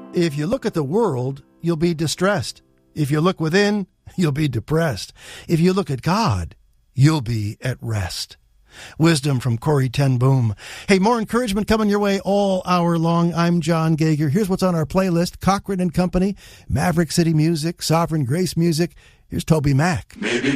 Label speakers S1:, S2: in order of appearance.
S1: If you look at the world, you'll be distressed. If you look within, you'll be depressed. If you look at God, you'll be at rest. Wisdom from Corrie ten Boom. Hey, more encouragement coming your way all hour long. I'm John Gager. Here's what's on our playlist. Cochran and Company, Maverick City Music, Sovereign Grace Music. Here's Toby Mac.
S2: Maybe